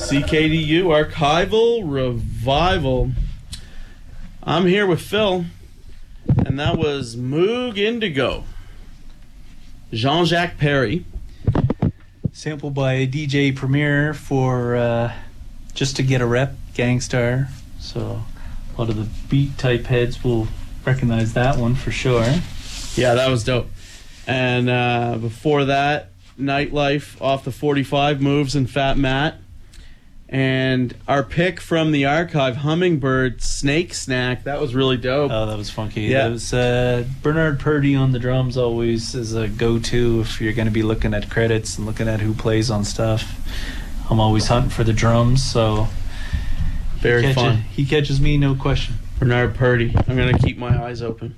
CKDU Archival Revival. I'm here with Phil, and that was Moog Indigo. Jean-Jacques Perry. Sampled by DJ Premier for Just to Get a Rep, Gangstar. So a lot of the beat type heads will recognize that one for sure. Yeah, that was dope. And before that, Nightlife off the 45 Moves and Fat Matt. And our pick from the archive, Hummingbird Snake Snack. That was really dope. Oh, that was funky. Yeah. That was Bernard Purdy on the drums always is a go-to if you're going to be looking at credits and looking at who plays on stuff. I'm always hunting for the drums, so Very fun. He catches me, no question. Bernard Purdy. I'm going to keep my eyes open.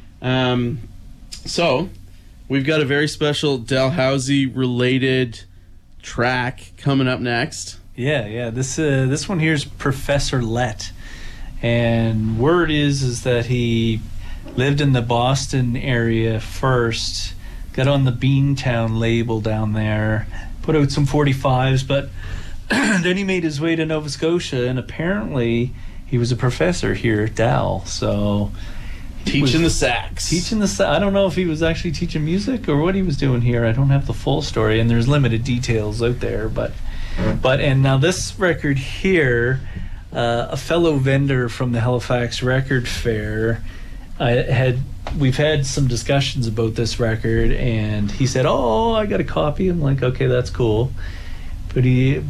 So, we've got a very special Dalhousie related track coming up next. Yeah. This one here is Professor Let, and word is that he lived in the Boston area first, got on the Beantown label down there, put out some 45s, but then he made his way to Nova Scotia, and apparently he was a professor here at Dal, so Teaching the sax. I don't know if he was actually teaching music or what he was doing here. I don't have the full story, and there's limited details out there, but now this record here, a fellow vendor from the Halifax Record Fair, we've had some discussions about this record, and he said, "Oh, I got a copy." I'm like, "Okay, that's cool," but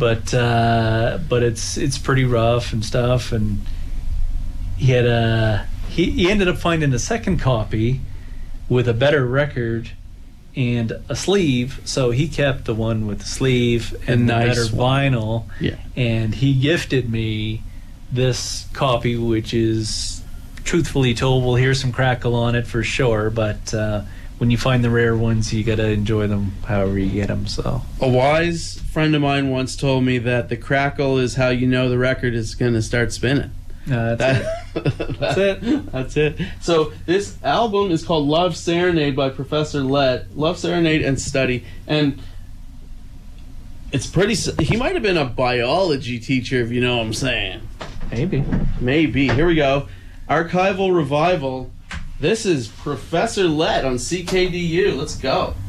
it's pretty rough and stuff, and he had he ended up finding a second copy with a better record and a sleeve, so he kept the one with the sleeve and the better vinyl. Yeah. And he gifted me this copy, which is, truthfully told, we'll hear some crackle on it for sure, but when you find the rare ones, you gotta enjoy them however you get them. So a wise friend of mine once told me that the crackle is how you know the record is going to start spinning. That's it. So this album is called Love Serenade by Professor Let. Love Serenade and Study. And it's pretty... He might have been a biology teacher, if you know what I'm saying. Maybe. Here we go. Archival Revival. This is Professor Let on CKDU. Let's go.